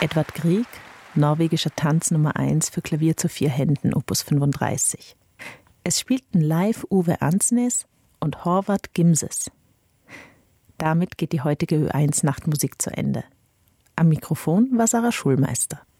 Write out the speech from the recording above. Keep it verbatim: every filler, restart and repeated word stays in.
Edvard Grieg, norwegischer Tanz Nummer eins für Klavier zu vier Händen, Opus fünfunddreißig. Es spielten live Uwe Ansnes und Horvath Gimses. Damit geht die heutige Ö eins Nachtmusik zu Ende. Am Mikrofon war Sarah Schulmeister.